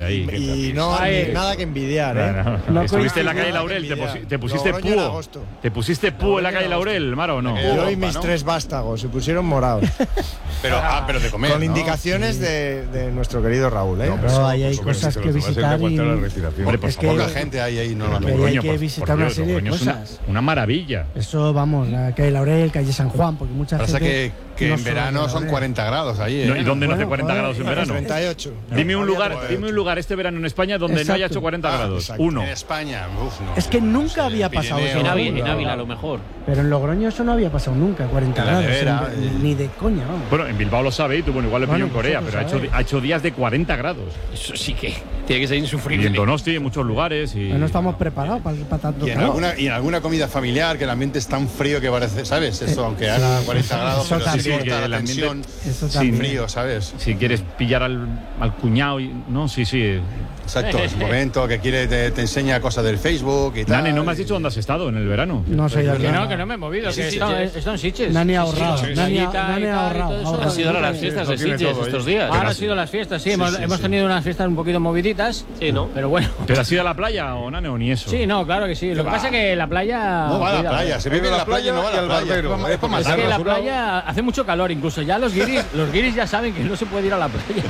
ahí. Y no hay nada que envidiar, ¿eh? No, estuviste en la calle Laurel, te pusiste púo. ¿Te pusiste púo en la calle Laurel, Mara, o no? Yo y mis 3 vástagos se pusieron morados. Pero de comer, con indicaciones de nuestro querido Raúl, ¿eh? Pero ahí hay cosas que visitar y... Hombre, pues poca gente hay ahí normalmente. Hay que visitar una serie de cosas. Una maravilla. Eso, vamos, la calle Laurel, calle San Juan, porque mucha gente... Pasa que en verano son 40 grados ahí, ¿eh? ¿Y dónde no hace 40 grados en verano? 38. Dime un lugar este verano en España donde no haya hecho 40 grados. Uno. En España, no. Es que nunca había pasado eso. En Ávila, a lo mejor. Pero en Logroño eso no había pasado nunca, 40 grados. Ni de coña, vamos. Bueno, en Bilbao lo sabe y tú, igual lo pilló en Corea, pero ha hecho días de 40 grados. Eso sí que tiene que ser insufrible. Y en Donosti, en muchos lugares. No estamos preparados para tanto calor. Y en alguna comida familiar, que el ambiente es tan frío que parece, ¿sabes? Eso, aunque haga 40 grados, pero sí que la tensión sin frío, ¿sabes? Si quieres pillar al cuñado, ¿no? Sí. Exacto, es un momento que te enseña cosas del Facebook y tal. Nani, ¿no me has dicho dónde has estado en el verano? No sé, que no me he movido. Que está en Sitges. Nani ha ahorrado. Nani ha ahorrado. Han sido las fiestas de Sitges estos días. Ahora han sido las fiestas, sí. Hemos tenido unas fiestas un poquito moviditas. Sí, ¿no? Pero bueno. ¿Pero has ido a la playa o Nani o ni eso? Sí, no, claro que sí. Lo que pasa es que la playa... No va a la playa. Se vive en la playa y no va a la playa. Es que la playa hace mucho calor incluso. Ya los guiris ya saben que no se puede ir a la playa.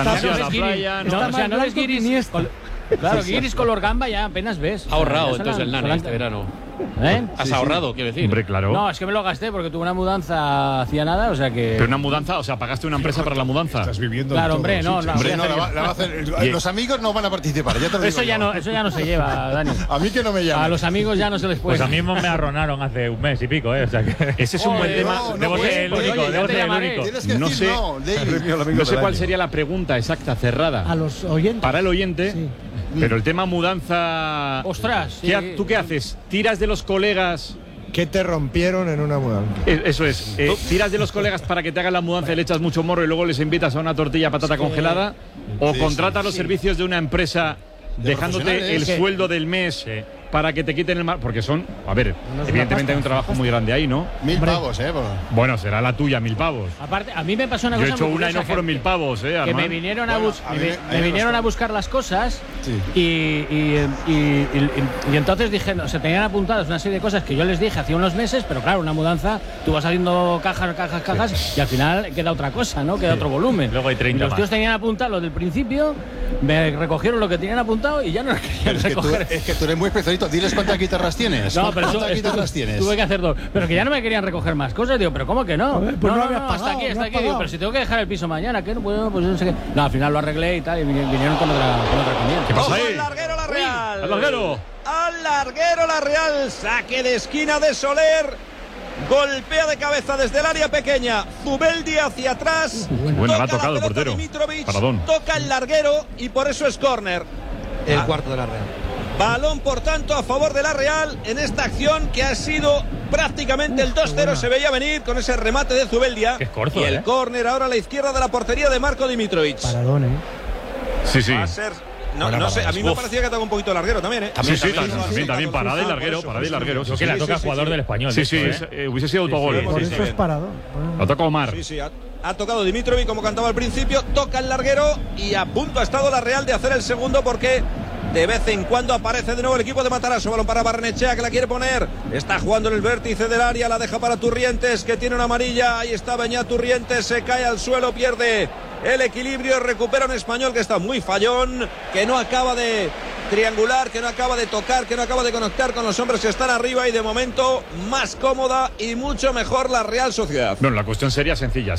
O sea, no es guiris... Claro, guiris color gamba ya apenas ves. Ha ahorrado entonces el Nani este verano. ¿Has ahorrado, quiero decir? Hombre, claro. No, es que me lo gasté porque tuve una mudanza hacía nada, o sea que... Pero una mudanza, o sea, pagaste una empresa para la mudanza. Estás viviendo claro, hombre, no. Hombre, no, la va a hacer, los amigos no van a participar, ya te lo digo. Eso ya no se lleva, Dani. A mí que no me llaman. A los amigos ya no se les puede. Pues a mí me arronaron hace un mes y pico, o sea que... Ese es un buen tema. Debo ser el único. No sé cuál sería la pregunta exacta, cerrada. A los oyentes. Para el oyente. Sí. Pero el tema mudanza... ¡Ostras! ¿Tú qué haces? ¿Tiras de los colegas que te rompieron en una mudanza? Eso es. ¿Tiras de los colegas para que te hagan la mudanza y le echas mucho morro y luego les invitas a una tortilla patata congelada? ¿O contratas los servicios de una empresa dejándote el sueldo del mes para que te quiten el mar? Porque son... A ver, evidentemente hay un trabajo muy grande ahí, ¿no? 1000 pavos, Bueno, será la tuya, 1000 pavos. Aparte, a mí me pasó una cosa. Yo he hecho una y no fueron 1000 pavos, que me vinieron a buscar las cosas y entonces dije, se tenían apuntadas una serie de cosas que yo les dije hace unos meses, pero claro, una mudanza, tú vas haciendo cajas y al final queda otra cosa, ¿no? Queda otro volumen. Luego hay 30 Los tíos tenían apuntado lo del principio, me recogieron lo que tenían apuntado y ya no querían recoger. Es que tú eres muy especialista. Diles cuántas guitarras tienes. No, pero ¿cuántas guitarras tienes? Tuve que hacer 2. Pero que ya no me querían recoger más cosas. Digo, ¿pero cómo que no? Pues no hasta aquí. Digo, pero si tengo que dejar el piso mañana, ¿qué? Pues no sé qué. No, al final lo arreglé y tal, y vinieron con otra comida. ¿Qué pasa ahí? ¡Al larguero la Real! ¡Al larguero! ¡Al larguero la Real! Saque de esquina de Soler. Golpea de cabeza desde el área pequeña. Zubeldi hacia atrás. Bueno, la ha tocado el portero. Paradón. Toca el larguero y por eso es córner. El cuarto de la Real. Balón, por tanto, a favor de la Real en esta acción que ha sido prácticamente el 2-0. Se veía venir con ese remate de Zubeldia. Escorzo, y el córner ahora a la izquierda de la portería de Marko Dimitrovic. Paradón, Sí. Va a ser... No sé, a mí me parecía que estaba un poquito larguero también, ¿eh? También parada y larguero. Creo que la toca jugador del Español. Sí, hubiese sido autogol. Por eso es paradón. Lo toca Omar. Sí, ha tocado Dimitrovic como cantaba al principio, toca el larguero y a punto ha estado la Real de hacer el segundo porque de vez en cuando aparece de nuevo el equipo de Matarazzo. Balón para Barrenechea que la quiere poner. Está jugando en el vértice del área, la deja para Turrientes que tiene una amarilla. Ahí está Beñat Turrientes, se cae al suelo, pierde el equilibrio, recupera un Español que está muy fallón, que no acaba de triangular, que no acaba de tocar, que no acaba de conectar con los hombres que están arriba y de momento más cómoda y mucho mejor la Real Sociedad. Bueno, la cuestión sería sencilla.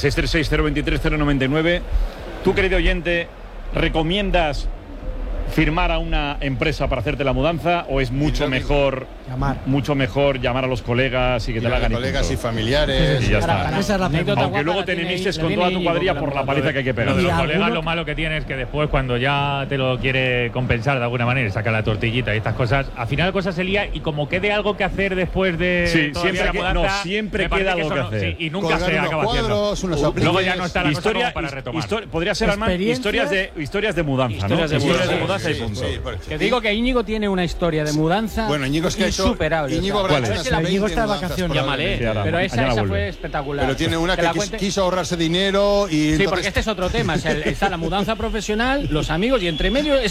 636-023-099. Tú, querido oyente, ¿recomiendas firmar a una empresa para hacerte la mudanza o es mucho mejor llamar a los colegas y que te la hagan? Colegas y familiares. Y ya está. Esa es la pregunta. Aunque luego te enemistes con toda tu cuadrilla por la paliza que hay que pegar. Los colegas, lo malo que tiene es que después, cuando ya te lo quiere compensar de alguna manera, saca la tortillita y estas cosas, al final la cosa se lía y como quede algo que hacer después de siempre queda algo que hacer. Y nunca se acaba haciendo. Luego ya no está la cosa como para retomar. Podría ser, Armand, historias de mudanza, ¿no? Historias de mudanza y punto. Que digo que Íñigo tiene una historia de mudanza insuperable. Íñigo está de vacaciones. Llámale. Pero esa fue espectacular. Pero tiene una que quiso ahorrarse dinero y... Sí, porque este es otro tema. Está la mudanza profesional, los amigos y entre medio